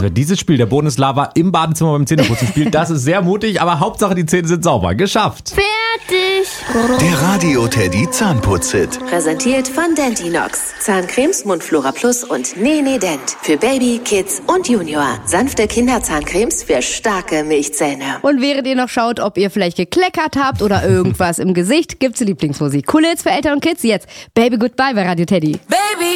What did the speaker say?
Also wer dieses Spiel, der Boden ist Lava, im Badezimmer beim Zähneputzen spielt, das ist sehr mutig, aber Hauptsache die Zähne sind sauber. Geschafft. Fertig. Der Radio Teddy Zahnputz-Hit. Präsentiert von Dentinox. Zahncremes, Mundflora Plus und Nene Dent. Für Baby, Kids und Junior. Sanfte Kinderzahncremes für starke Milchzähne. Und während ihr noch schaut, ob ihr vielleicht gekleckert habt oder irgendwas im Gesicht, gibt's Lieblingsmusik. Coole Hits für Eltern und Kids. Jetzt Baby Goodbye bei Radio Teddy. Baby